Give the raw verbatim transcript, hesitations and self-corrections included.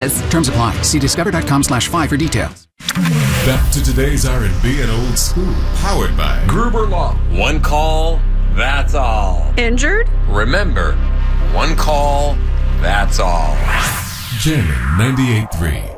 Terms apply. See discover.com slash five for details. Back to today's R and B and old school. Powered by Gruber Law. One call, that's all. Injured? Remember, one call, that's all. Jammin' ninety-eight point three.